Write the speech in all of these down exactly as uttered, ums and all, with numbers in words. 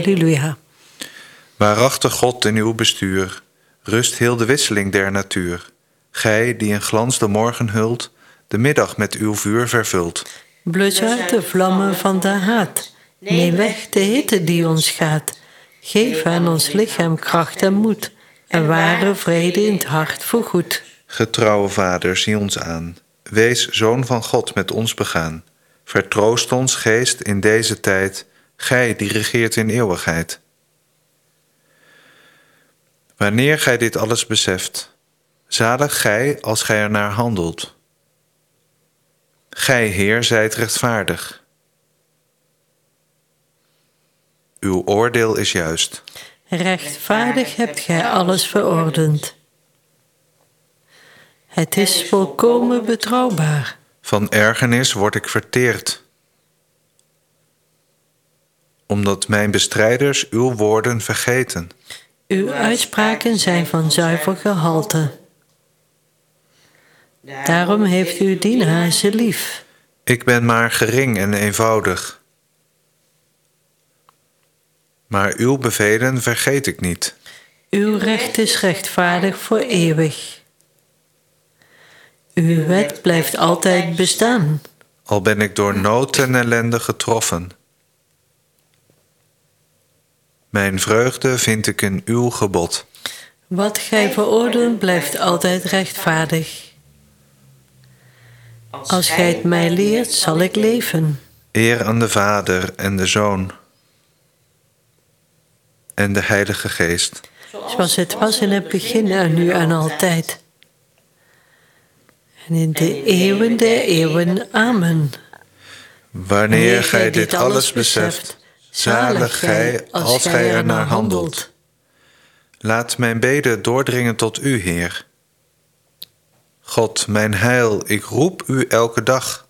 Halleluja. Waarachtig God in uw bestuur, rust heel de wisseling der natuur. Gij die in glans de morgen hult, de middag met uw vuur vervult. Blus uit de vlammen van de haat. Neem weg de hitte die ons gaat. Geef aan ons lichaam kracht en moed. En ware vrede in het hart voorgoed. Getrouwe Vader, zie ons aan. Wees Zoon van God met ons begaan. Vertroost ons geest in deze tijd. Gij die regeert in eeuwigheid. Wanneer gij dit alles beseft, zalig gij als gij ernaar handelt. Gij, Heer, zijt rechtvaardig. Uw oordeel is juist. Rechtvaardig hebt gij alles verordend. Het is volkomen betrouwbaar. Van ergernis word ik verteerd, omdat mijn bestrijders uw woorden vergeten. Uw uitspraken zijn van zuiver gehalte. Daarom heeft uw dienaar ze lief. Ik ben maar gering en eenvoudig, maar uw bevelen vergeet ik niet. Uw recht is rechtvaardig voor eeuwig. Uw wet blijft altijd bestaan. Al ben ik door nood en ellende getroffen. Mijn vreugde vind ik in uw gebod. Wat gij veroordeelt blijft altijd rechtvaardig. Als gij het mij leert, zal ik leven. Eer aan de Vader en de Zoon en de Heilige Geest. Zoals het was in het begin en nu en altijd. En in de eeuwen der eeuwen. Amen. Wanneer gij dit alles beseft, zalig gij als gij er naar handelt. Laat mijn beden doordringen tot u, Heer. God, mijn heil, ik roep u elke dag.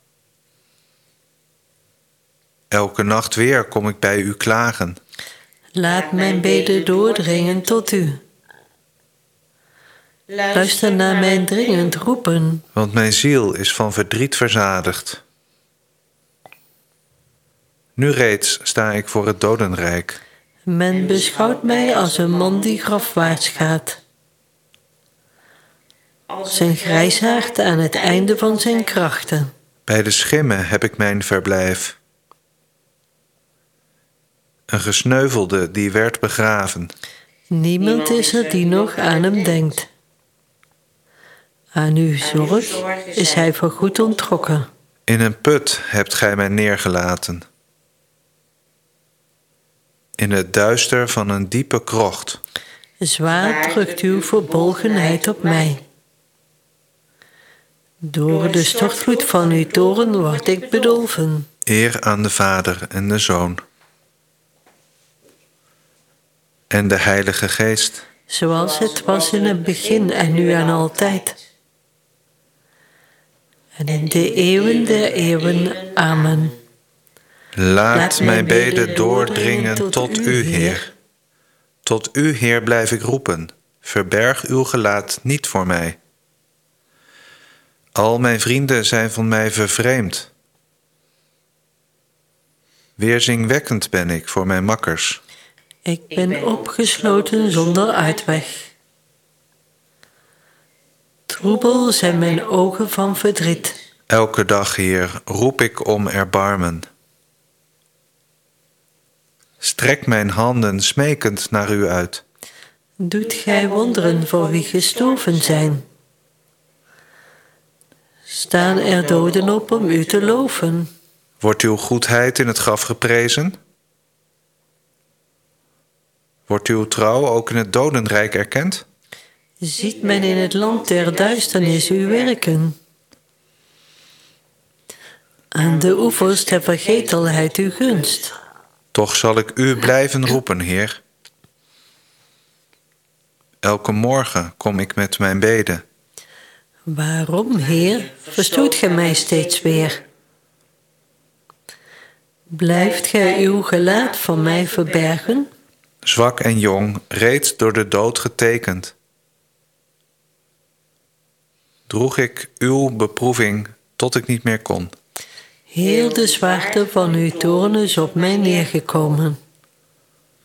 Elke nacht weer kom ik bij u klagen. Laat mijn beden doordringen tot u. Luister naar mijn dringend roepen. Want mijn ziel is van verdriet verzadigd. Nu reeds sta ik voor het dodenrijk. Men beschouwt mij als een man die grafwaarts gaat. Als een grijsaard aan het einde van zijn krachten. Bij de schimmen heb ik mijn verblijf. Een gesneuvelde die werd begraven. Niemand is er die nog aan hem denkt. Aan uw zorg is hij voorgoed onttrokken. In een put hebt gij mij neergelaten. In het duister van een diepe krocht. Zwaar drukt uw verbolgenheid op mij. Door de stortvloed van uw toren word ik bedolven. Eer aan de Vader en de Zoon en de Heilige Geest. Zoals het was in het begin en nu en altijd. En in de eeuwen der eeuwen. Amen. Laat mijn beden doordringen tot u, Heer. Tot u, Heer, blijf ik roepen. Verberg uw gelaat niet voor mij. Al mijn vrienden zijn van mij vervreemd. Weerzinwekkend ben ik voor mijn makkers. Ik ben opgesloten zonder uitweg. Troebel zijn mijn ogen van verdriet. Elke dag, Heer, roep ik om erbarmen. Strek mijn handen smekend naar u uit. Doet gij wonderen voor wie gestorven zijn. Staan er doden op om u te loven. Wordt uw goedheid in het graf geprezen? Wordt uw trouw ook in het dodenrijk erkend? Ziet men in het land der duisternis uw werken. Aan de oevers der vergetelheid uw gunst. Toch zal ik u blijven roepen, Heer. Elke morgen kom ik met mijn beden. Waarom, Heer, verstoot gij mij steeds weer? Blijft gij uw gelaat van mij verbergen? Zwak en jong, reeds door de dood getekend. Droeg ik uw beproeving tot ik niet meer kon. Heel de zwaarte van uw toorn is op mij neergekomen.